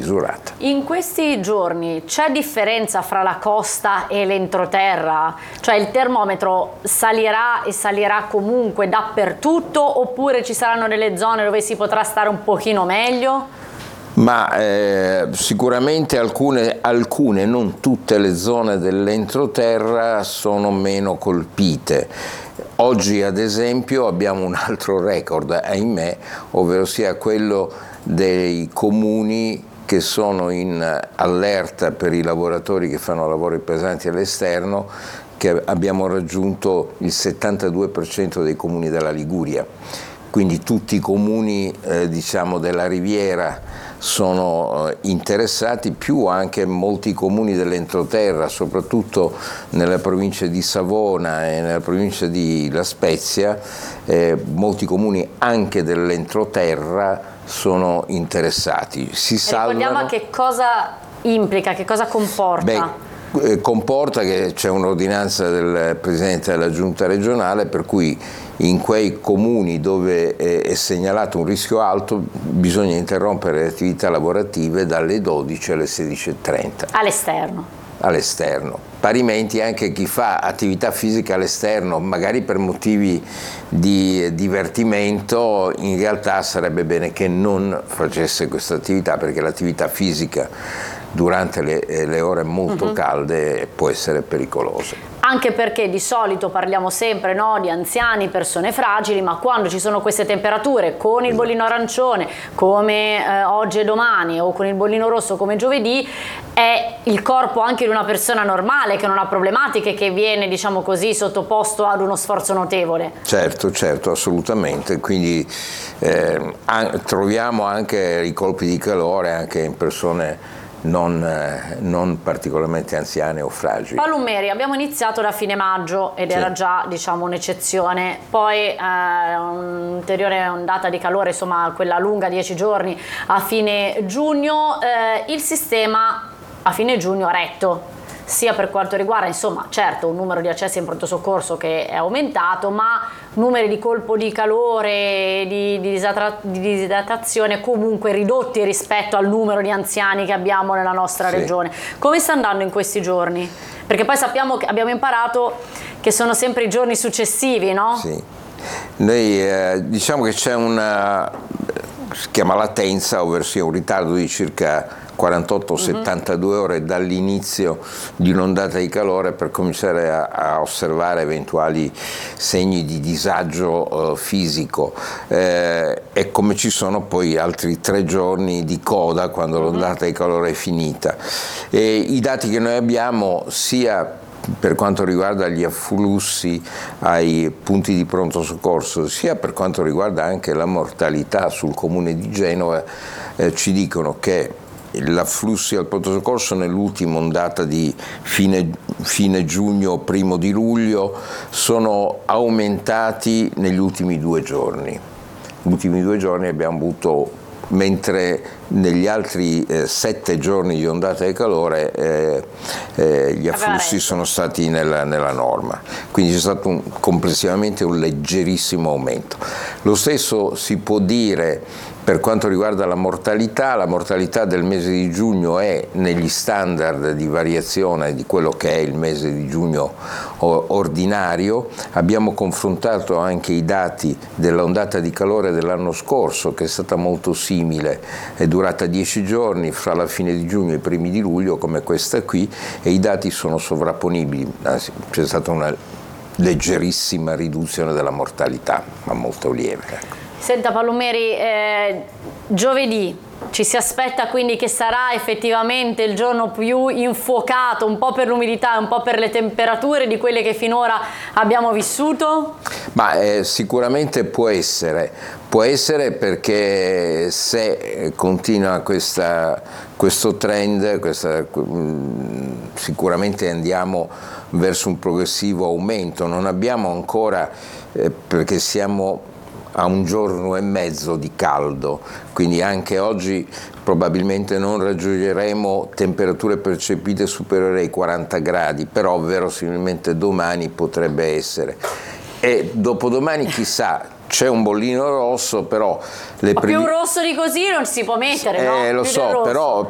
misurata. In questi giorni c'è differenza fra la costa e l'entroterra? Cioè il termometro salirà e salirà comunque dappertutto, oppure ci saranno delle zone dove si potrà stare un pochino meglio? Ma sicuramente alcune, non tutte le zone dell'entroterra sono meno colpite. Oggi ad esempio abbiamo un altro record, ahimè, ovvero sia quello dei comuni che sono in allerta per i lavoratori che fanno lavori pesanti all'esterno, che abbiamo raggiunto il 72% dei comuni della Liguria. Quindi tutti i comuni diciamo della Riviera sono interessati, più anche molti comuni dell'entroterra, soprattutto nella provincia di Savona e nella provincia di La Spezia, molti comuni anche dell'entroterra sono interessati. Ricordiamo che cosa implica, che cosa comporta? Comporta che c'è un'ordinanza del Presidente della Giunta regionale per cui in quei comuni dove è segnalato un rischio alto bisogna interrompere le attività lavorative dalle 12 alle 16:30. All'esterno. Parimenti anche chi fa attività fisica all'esterno, magari per motivi di divertimento, in realtà sarebbe bene che non facesse questa attività, perché l'attività fisica durante le ore molto calde può essere pericolosa. Anche perché di solito parliamo sempre, no, di anziani, persone fragili, ma quando ci sono queste temperature con il bollino arancione come oggi e domani, o con il bollino rosso come giovedì, è il corpo anche di una persona normale che non ha problematiche che viene, diciamo così, sottoposto ad uno sforzo notevole. Certo, assolutamente. Quindi troviamo anche i colpi di calore anche in persone non particolarmente anziane o fragili. Palumeri, abbiamo iniziato da fine maggio ed era già, diciamo, un'eccezione, poi un'ulteriore ondata di calore, insomma quella lunga, 10 giorni a fine giugno. Il sistema a fine giugno ha retto, sia per quanto riguarda, insomma, certo, un numero di accessi in pronto soccorso che è aumentato, ma numeri di colpo di calore, di disidratazione comunque ridotti rispetto al numero di anziani che abbiamo nella nostra regione. Come sta andando in questi giorni? Perché poi sappiamo che abbiamo imparato che sono sempre i giorni successivi, no? Sì. Noi diciamo che c'è si chiama latenza, ovvero sia un ritardo di circa 48-72 ore dall'inizio di un'ondata di calore per cominciare a osservare eventuali segni di disagio fisico, e come ci sono poi altri 3 giorni di coda quando l'ondata di calore è finita. E i dati che noi abbiamo, sia per quanto riguarda gli afflussi ai punti di pronto soccorso, sia per quanto riguarda anche la mortalità sul comune di Genova, ci dicono che gli afflussi al pronto soccorso nell'ultima ondata di fine giugno, primo di luglio, sono aumentati negli ultimi 2 giorni. Negli ultimi 2 giorni abbiamo avuto, mentre negli altri 7 giorni di ondata di calore gli afflussi sono stati nella norma, quindi c'è stato complessivamente un leggerissimo aumento. Lo stesso si può dire per quanto riguarda la mortalità del mese di giugno è negli standard di variazione di quello che è il mese di giugno ordinario. Abbiamo confrontato anche i dati dell'ondata di calore dell'anno scorso, che è stata molto simile, è durata 10 giorni fra la fine di giugno e i primi di luglio come questa qui, e i dati sono sovrapponibili, anzi c'è stata una leggerissima riduzione della mortalità, ma molto lieve. Ecco. Senta Palumeri, giovedì ci si aspetta quindi che sarà effettivamente il giorno più infuocato, un po' per l'umidità e un po' per le temperature di quelle che finora abbiamo vissuto? Ma sicuramente può essere perché se continua questo trend, sicuramente andiamo verso un progressivo aumento. Non abbiamo ancora, perché siamo a 1 giorno e mezzo di caldo, quindi anche oggi probabilmente non raggiungeremo temperature percepite superiori ai 40 gradi, però verosimilmente domani potrebbe essere. E dopodomani chissà, c'è un bollino rosso, però più rosso di così non si può mettere, no? Lo so,